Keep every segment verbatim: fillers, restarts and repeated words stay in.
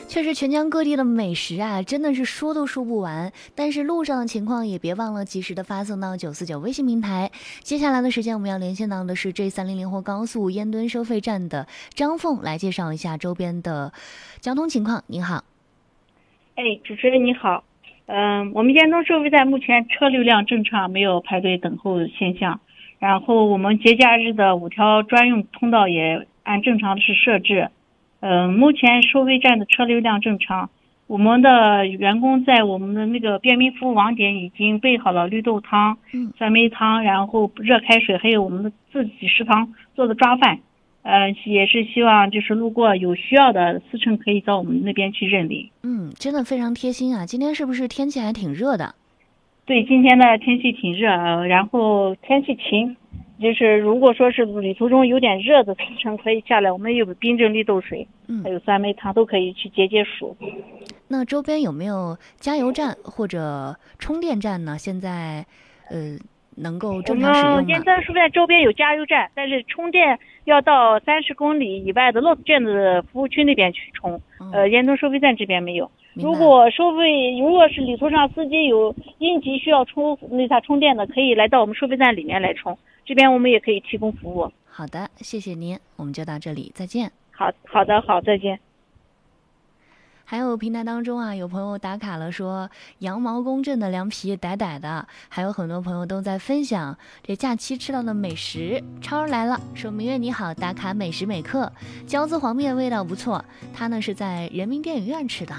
确实，全疆各地的美食啊，真的是说都说不完。但是路上的情况也别忘了及时的发送到九四九微信平台。接下来的时间，我们要连线到的是 J 三零零货高速烟墩收费站的张凤，来介绍一下周边的交通情况。您好， 哎，主持人你好，嗯、呃，我们烟墩收费站目前车流量正常，没有排队等候现象。然后我们节假日的五条专用通道也按正常的是设置。嗯、呃，目前收费站的车流量正常，我们的员工在我们的那个便民服务网点已经备好了绿豆汤、酸梅汤，然后热开水，还有我们的自己食堂做的抓饭。呃，也是希望就是路过有需要的司乘可以到我们那边去认领。 嗯，真的非常贴心啊！今天是不是天气还挺热的？ 对，今天的天气挺热，然后天气晴，就是如果说是旅途中有点热的司乘可以下来，我们有冰镇绿豆水，嗯，还有酸梅汤都可以去解解暑。 那周边有没有加油站或者充电站呢？现在，呃，能够正常使用吗？ 我们烟墩收费站周边有加油站，但是充电要到三十公里以外的 Lost 卷的服务区那边去充。嗯、呃，烟墩收费站这边没有。如果收费，如果是旅途上司机有应急需要充那啥充电的，可以来到我们收费站里面来充，这边我们也可以提供服务。 好的，谢谢您，我们就到这里，再见。 好好的，好，再见。 还有平台当中啊，有朋友打卡了说羊毛公镇的凉皮歹歹的，还有很多朋友都在分享这假期吃到的美食。超儿来了说明月你好，打卡美食美客，椒子黄面味道不错，他呢是在人民电影院吃的。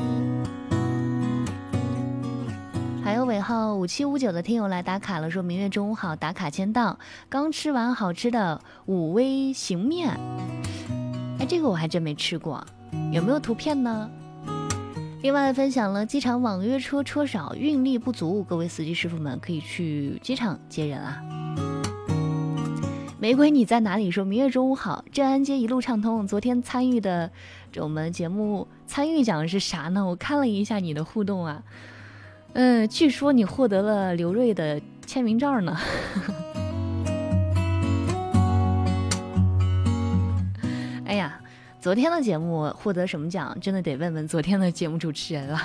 还有尾号五七五九的听友来打卡了，说明月中午好，打卡签到，刚吃完好吃的五味行面。哎，这个我还真没吃过，有没有图片呢？另外分享了机场网约车车少，运力不足，各位司机师傅们可以去机场接人啊。玫瑰你在哪里说明月中午好，镇安街一路畅通。昨天参与的这我们节目参与奖是啥呢？我看了一下你的互动啊，嗯，据说你获得了刘瑞的签名照呢。哎呀，昨天的节目获得什么奖，真的得问问昨天的节目主持人了。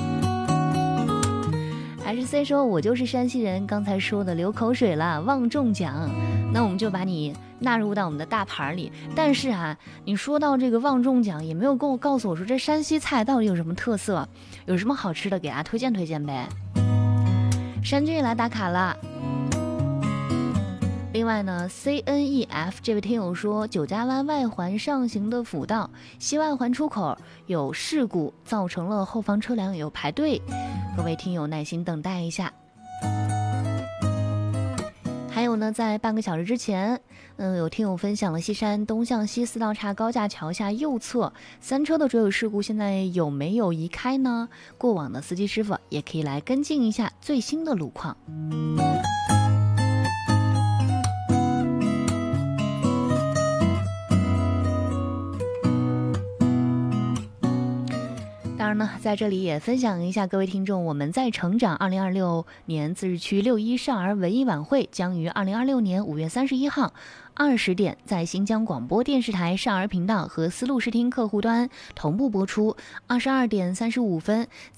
还是 C 说我就是山西人，刚才说的流口水了，忘中奖，那我们就把你纳入到我们的大盘里。但是啊，你说到这个忘中奖，也没有跟我告诉我说这山西菜到底有什么特色，有什么好吃的，给大家推荐推荐呗。山君也来打卡了。另外呢 C N E F 这位听友说，九家湾外环上行的辅道西外环出口有事故，造成了后方车辆有排队，各位听友耐心等待一下。还有呢，在半个小时之前，嗯，有听友分享了西山东向西四道岔高架桥下右侧三车的追尾事故，现在有没有移开呢？过往的司机师傅也可以来跟进一下最新的路况。当然呢，在这里也分享一下各位听众，我们在成长二零二六年自治区六一少儿文艺晚会将于二零二六年五月三十一号二十点在新疆广播电视台少儿频道和丝路视听客户端同步播出，二十二点三十五分